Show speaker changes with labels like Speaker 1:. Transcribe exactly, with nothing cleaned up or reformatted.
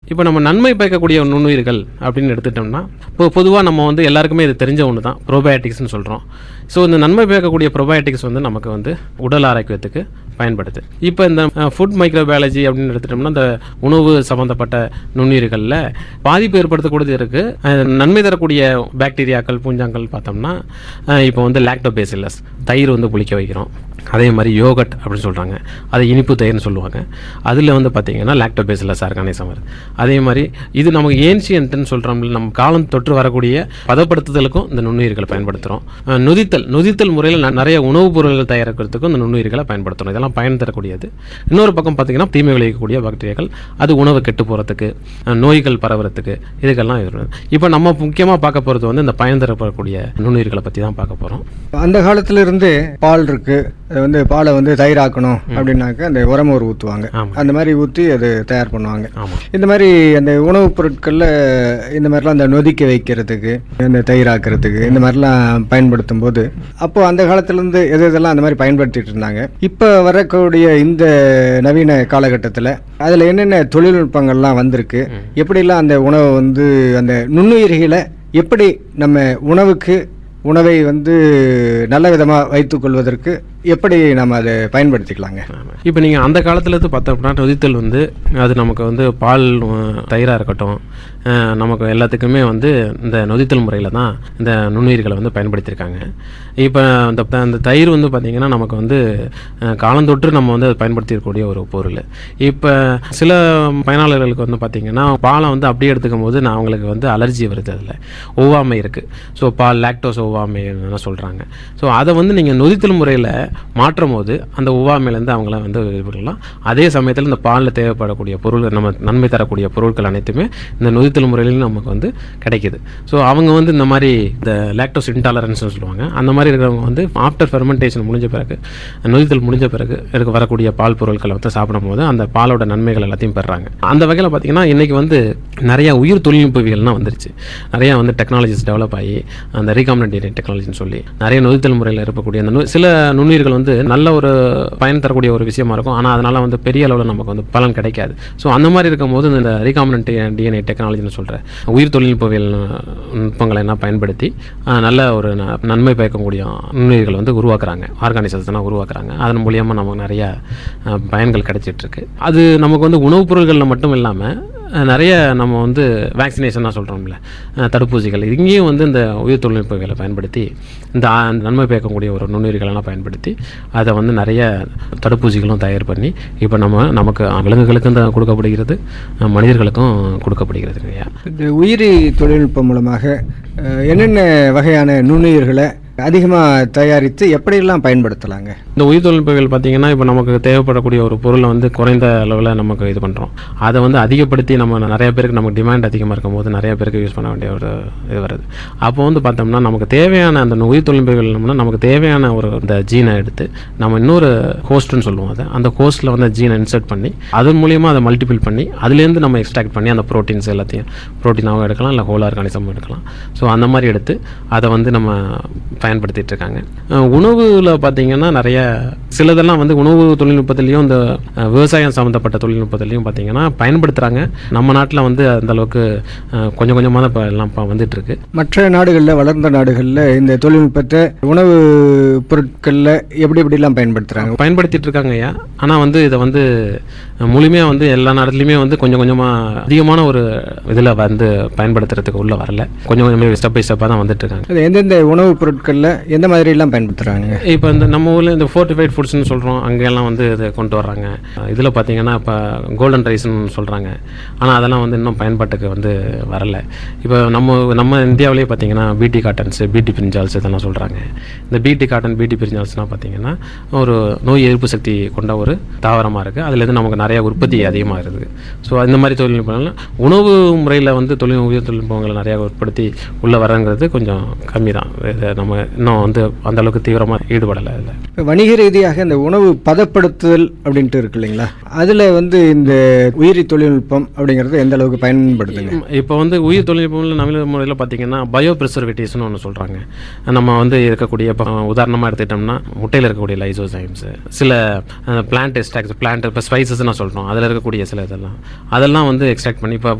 Speaker 1: இப்போ நம்ம நன்மை பயக்கக்கூடிய நுண்ணுயிர்கள் அப்படின்னு எடுத்துட்டோம்னா, இப்போ பொதுவாக நம்ம வந்து எல்லாருக்குமே இது தெரிஞ்ச ஒன்று தான் ப்ரோபயோட்டிக்ஸ்னு சொல்கிறோம். ஸோ இந்த நன்மை பயக்கக்கூடிய ப்ரோபயோட்டிக்ஸ் வந்து நமக்கு வந்து உடல் ஆரோக்கியத்துக்கு பயன்படுது. இப்போ இந்த ஃபுட் மைக்ரோபயாலஜி அப்படின்னு எடுத்துட்டோம்னா, இந்த உணவு சம்மந்தப்பட்ட நுண்ணுயிர்களில் பாதிப்பு ஏற்படுத்தக்கூடியது இருக்குது. நன்மை தரக்கூடிய பாக்டீரியாக்கள், பூஞ்சாங்கள் பார்த்தோம்னா, இப்போ வந்து லாக்டோபேசில்லஸ் தயிர் வந்து புளிக்க வைக்கிறோம். அதே மாதிரி யோகட் அப்படின்னு சொல்கிறாங்க, அது இனிப்பு தயிர்னு சொல்லுவாங்க. அதில் வந்து பார்த்திங்கன்னா லாக்டோபேசில்லஸ் ஆர்கானிசம் வருது. அதே மாதிரி இது நமக்கு ஏன்ஷியன்ட்னு சொல்கிறோம்ல, நம்ம காலம் தொற்று வரக்கூடிய பதப்படுத்துதலுக்கும் இந்த நுண்ணுயிர்களை பயன்படுத்துகிறோம். நொதித்தல் நொதித்தல் முறையில் நிறைய உணவுப் பொருட்கள் தயாரிக்கிறதுக்கும் இந்த நுண்ணுயிர்களை பயன்படுத்துகிறோம். இதெல்லாம் பயன் தரக்கூடியது. இன்னொரு பக்கம் பார்த்திங்கன்னா தீமை விளைவிக்கக்கூடிய பாக்டீரியாக்கள், அது உணவு கெட்டு போகிறதுக்கு, நோய்கள் பரவுறதுக்கு, இதுக்கெல்லாம் இது. இப்போ நம்ம முக்கியமாக பார்க்க போகிறது வந்து இந்த பயன் தரப்படக்கூடிய நுண்ணுயிர்களை பற்றி தான் பார்க்க போகிறோம்.
Speaker 2: அந்த காலத்துல இருந்து பால் இருக்கு, அது வந்து பாலை வந்து தயிராக்கணும் அப்படின்னாக்க அந்த உரமோர் ஊற்றுவாங்க. அந்த மாதிரி ஊற்றி அது தயார் பண்ணுவாங்க. இந்த மாதிரி அந்த உணவுப் பொருட்களில் இந்த மாதிரிலாம் அந்த நொதிக்க வைக்கிறதுக்கு, இந்த தயிராக்கிறதுக்கு இந்த மாதிரிலாம் பயன்படுத்தும் போது, அப்போ அந்த காலத்துலேருந்து எது எதெல்லாம் அந்த மாதிரி பயன்படுத்திட்டு இருந்தாங்க. இப்போ வரக்கூடிய இந்த நவீன காலகட்டத்தில் அதில் என்னென்ன தொழில்நுட்பங்கள்லாம் வந்திருக்கு, எப்படிலாம் அந்த உணவை வந்து அந்த நுண்ணுயிர்களை எப்படி நம்ம உணவுக்கு உணவை வந்து நல்ல விதமாக வைத்துக்கொள்வதற்கு எப்படி நம்ம அதை பயன்படுத்திக்கலாங்க?
Speaker 1: இப்போ நீங்கள் அந்த காலத்துலேருந்து பார்த்தோம்னா நொதித்தல் வந்து அது நமக்கு வந்து பால் தயிராக இருக்கட்டும், நமக்கு எல்லாத்துக்குமே வந்து இந்த நொதித்தல் முறையில் தான் இந்த நுண்ணுயிர்களை வந்து பயன்படுத்தியிருக்காங்க. இப்போ இந்த அந்த தயிர் வந்து பார்த்திங்கன்னா நமக்கு வந்து காலந்தொற்று நம்ம வந்து அதை பயன்படுத்தியிருக்கக்கூடிய ஒரு பொருள். இப்போ சில பயனாளர்களுக்கு வந்து பார்த்திங்கன்னா பாலை வந்து அப்படியே எடுத்துக்கும் போது நான் அவங்களுக்கு வந்து அலர்ஜி வருது, அதில் ஒவ்வாமை இருக்குது. ஸோ பால் லாக்டோஸ் ஒவ்வாமைன்னு சொல்கிறாங்க. ஸோ அதை வந்து நீங்கள் நொதித்தல் முறையில் மாற்றும் போது அந்த ஒவ்வாமையிலேருந்து அவங்கள வந்து விடுபடலாம். அதே சமயத்தில் இந்த பாலில் தேவைப்படக்கூடிய பொருள், நம்ம நன்மை தரக்கூடிய பொருட்கள் அனைத்துமே இந்த நொதித்தல் முறையிலும் நமக்கு வந்து கிடைக்கிது. ஸோ அவங்க வந்து இந்த மாதிரி இந்த லாக்டோஸ் இன்டாலரன்ஸ்னு சொல்லுவாங்க, அந்த மாதிரி இருக்கிறவங்க வந்து ஆஃப்டர் ஃபெர்மெண்டேஷன் முடிஞ்ச பிறகு, நொதித்தல் முடிஞ்ச பிறகு எனக்கு வரக்கூடிய பால் பொருட்களை வந்து சாப்பிடும் போது அந்த பாலோட நன்மைகள் எல்லாத்தையும் பெறுறாங்க. அந்த வகையில் பார்த்திங்கன்னா இன்றைக்கி வந்து நிறையா உயிர் தொழில்நுட்பவியல்லாம் வந்துருச்சு. நிறையா வந்து டெக்னாலஜிஸ் டெவலப் ஆகி அந்த ரீகாம்பினன்ட் டெக்னாலஜின்னு சொல்லி நிறைய நொதித்தல் முறையில் இருக்கக்கூடிய அந்த சில நுண்ணுயிர்கள் வந்து நல்ல ஒரு பயன் தரக்கூடிய ஒரு விஷயமா இருக்கும். ஆனால் அதனால் வந்து பெரிய அளவில் நமக்கு வந்து பலன் கிடைக்காது. ஸோ அந்த மாதிரி இருக்கும் போது இந்த ரீகாம்பினன்ட் டிஎன்ஏ டெக்னாலஜின்னு சொல்கிற உயிர் தொழில்நுட்பவியல் நுட்பங்களை என்ன பயன்படுத்தி நல்ல ஒரு நன்மை பயக்கக்கூடிய நுண்ணுயிர்களை வந்து உருவாக்குறாங்க, ஆர்கானிசம்ஸ்லாம் உருவாக்குறாங்க. அதன் மூலியமாக நமக்கு நிறைய பயன்கள் கிடைச்சிட்ருக்கு. அது நமக்கு வந்து உணவுப் பொருட்களில் மட்டும் இல்லாமல் நிறைய நம்ம வந்து வேக்சினேஷனாக சொல்கிறோம்ல, தடுப்பூசிகள், இங்கேயும் வந்து இந்த உயிர் தொழில்நுட்பங்களை பயன்படுத்தி இந்த நன்மை பயக்கக்கூடிய ஒரு நுண்ணுயிர்களெல்லாம் பயன்படுத்தி அதை வந்து நிறைய தடுப்பூசிகளும் தயார் பண்ணி இப்போ நம்ம நமக்கு விலங்குகளுக்கும் கொடுக்கப்படுகிறது, மனிதர்களுக்கும் கொடுக்கப்படுகிறது.
Speaker 2: இந்த உயிரி தொழில்நுட்பம் மூலமாக என்னென்ன வகையான நுண்ணுயிர்களை அதிகமாக தயாரித்து எப்படியெல்லாம் பயன்படுத்தலாங்க?
Speaker 1: இந்த உயிர் தொழில்நுட்பங்கள் பார்த்திங்கன்னா இப்போ நமக்கு தேவைப்படக்கூடிய ஒரு பொருளை வந்து குறைந்த அளவில் நமக்கு இது பண்ணுறோம். அதை வந்து அதிகப்படுத்தி நம்ம நிறைய பேருக்கு நமக்கு டிமாண்ட் அதிகமாக இருக்கும் போது நிறைய பேருக்கு யூஸ் பண்ண வேண்டிய ஒரு இது வருது. அப்போ வந்து பார்த்தோம்னா நமக்கு தேவையான அந்த உயிர் தொழில்நுட்பங்கள்னா நமக்கு தேவையான ஒரு இந்த ஜீனை எடுத்து நம்ம இன்னொரு ஹோஸ்ட்னு சொல்லுவோம், அதை அந்த ஹோஸ்ட்டில் வந்து ஜீனை இன்சர்ட் பண்ணி அதன் மூலியமாக அதை மல்டிபிள் பண்ணி அதுலேருந்து நம்ம எக்ஸ்ட்ராக்ட் பண்ணி அந்த ப்ரோட்டீன்ஸ் எல்லாத்தையும் ப்ரோட்டீனாகவும் எடுக்கலாம், இல்லை ஹோல் ஆர்கானிசமும் எடுக்கலாம். ஸோ அந்த மாதிரி எடுத்து அதை வந்து நம்ம பயன்படுத்திட்டு இருக்காங்க. உணவுல பார்த்தீங்கன்னா நிறைய சிலதெல்லாம் வந்து உணவு தொழில்நுட்பத்திலையும் இந்த விவசாயம் சம்மந்தப்பட்ட தொழில்நுட்பத்திலையும் பார்த்தீங்கன்னா பயன்படுத்துகிறாங்க. நம்ம நாட்டில் வந்து அந்த அளவுக்கு கொஞ்சம் கொஞ்சமாக தான் இப்போ எல்லாம் வந்துட்டு இருக்கு.
Speaker 2: மற்ற நாடுகளில், வளர்ந்த நாடுகளில் இந்த தொழில்நுட்பத்தை உணவு பொருட்களில் எப்படி எப்படிலாம் பயன்படுத்துகிறாங்க
Speaker 1: பயன்படுத்திட்டு இருக்காங்க ஐயா. ஆனால் வந்து இதை வந்து முழுமையாக வந்து எல்லா நாடுலையுமே வந்து கொஞ்சம் கொஞ்சமாக அதிகமான ஒரு இதில் வந்து பயன்படுத்துறதுக்கு உள்ள வரல. கொஞ்சம் கொஞ்சம் ஸ்டெப் பை ஸ்டெப்பாக தான் வந்துட்டு இருக்காங்க.
Speaker 2: அது எந்தெந்த உணவுப் பொருட்களில் எந்த மாதிரிலாம் பயன்படுத்துகிறாங்க?
Speaker 1: இப்போ இந்த நம்ம ஊரில் இந்த ஃபோர்ட்டிஃபைட் ஃபுட்ஸ்னு சொல்கிறோம், அங்கெல்லாம் வந்து இதை கொண்டு வர்றாங்க. இதில் பார்த்தீங்கன்னா இப்போ கோல்டன் ரைஸ்ன்னு சொல்கிறாங்க, ஆனால் அதெல்லாம் வந்து இன்னும் பயன்பாட்டுக்கு வந்து வரலை. இப்போ நம்ம நம்ம இந்தியாவிலேயே பார்த்தீங்கன்னா பிடி காட்டன்ஸு, பிடி பிரிஞ்சால்ஸ் இதெல்லாம் சொல்கிறாங்க. இந்த பிடி காட்டன், பிடி பிரிஞ்சால்ஸ்னால் பார்த்தீங்கன்னா ஒரு நோய் எதிர்ப்பு சக்தி கொண்ட ஒரு தாவரமாக இருக்குது. அதுலேருந்து நமக்கு நிறைய உற்பத்தி அதிகமாக இருக்குது. ஸோ இந்த மாதிரி தொழில்நுட்பங்கள் உணவு முறையில் வந்து தொழில் உயிர் தொழில்நுட்பங்களை நிறையா உற்பத்தி உள்ளே வரங்கிறது கொஞ்சம் கம்மி தான். நம்ம இன்னும் வந்து அந்த அளவுக்கு தீவிரமாக ஈடுபடலை. அதில்
Speaker 2: வணிக ரீதியாக இந்த உணவு பதப்படுத்துதல் அப்படின்ட்டு இருக்கு இல்லைங்களா, அதில் வந்து இந்த உயிரி தொழில்நுட்பம் அப்படிங்கிறது எந்த அளவுக்கு பயன்படுதுங்க?
Speaker 1: இப்போ வந்து உயிர் தொழில்நுட்பம் நவீன முறையில் பார்த்தீங்கன்னா பயோ ப்ரிசர்வேட்டிவ்ஸ்னு ஒன்று சொல்கிறாங்க. நம்ம வந்து இருக்கக்கூடிய இப்போ உதாரணமாக எடுத்துக்கிட்டோம்னா முட்டையில் இருக்கக்கூடிய லைசோசைம்ஸு, சில பிளான்ட் எக்ஸ்ட்ராக்ட், பிளான்ட் இப்போ ஸ்பைசஸ் நான் சொல்கிறோம், அதில் இருக்கக்கூடிய சில இதெல்லாம் அதெல்லாம் வந்து எக்ஸ்ட்ராக்ட் பண்ணி இப்போ